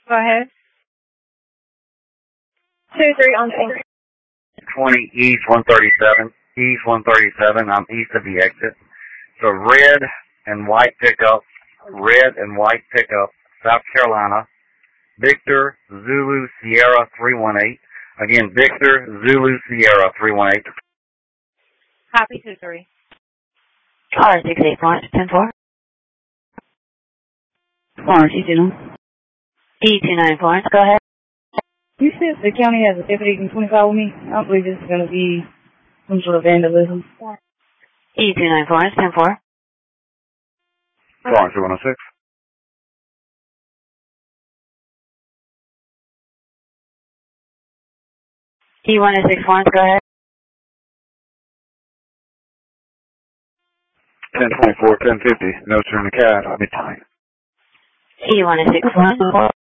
Go ahead. 2-3 on sync. 20 East 137. East 137. I'm east of the exit. So red and white pickup. Red and white pickup. South Carolina. Victor Zulu Sierra 318. Again, Victor Zulu Sierra 318. Copy 2-3. Car 68 Florence 10-4. Florence, E29. E29 Florence, go ahead. You said the county has a deputy in 25 with me. I don't believe this is going to be some sort of vandalism. E29 Florence 10-4. Florence 106. E106 Florence, go ahead. 1024, 1050. Notes are in the cab. I'll be fine. E106 Florence.